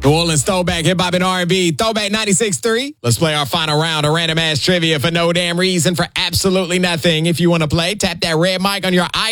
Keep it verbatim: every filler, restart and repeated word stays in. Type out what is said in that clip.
New Orleans Throwback, Hip Hop and R and B, Throwback ninety-six point three. Let's play our final round of random ass trivia for no damn reason, for absolutely nothing. If you want to play, tap that red mic on your iPhone.